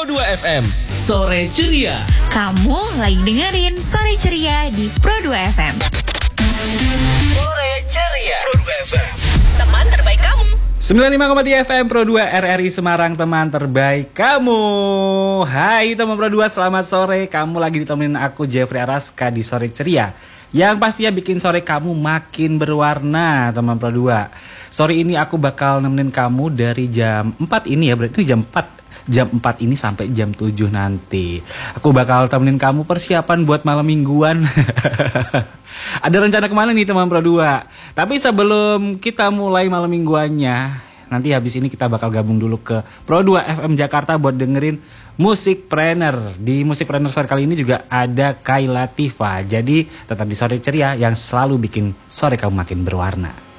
Pro 2 FM. Sore ceria. Kamu lagi dengerin Sore Ceria di Pro 2 FM. Sore ceria. Pro 2 FM. Teman terbaik kamu. 95,3 FM Pro 2 RRI Semarang, teman terbaik kamu. Hai teman Pro 2, selamat sore. Kamu lagi ditemenin aku Jeffrey Araska di Sore Ceria, yang pastinya bikin sore kamu makin berwarna, teman Pro 2. Sore ini aku bakal nemenin kamu dari jam 4 ini ya, berarti jam 4 ini sampai jam 7 nanti. Aku bakal temenin kamu persiapan buat malam mingguan. Ada rencana kemana nih teman Pro 2? Tapi sebelum kita mulai malam mingguannya, nanti habis ini kita bakal gabung dulu ke Pro 2 FM Jakarta buat dengerin Musikpreneur. Di Musikpreneur sore kali ini juga ada Kayla Tifa. Jadi tetap di Sore Ceria yang selalu bikin sore kamu makin berwarna.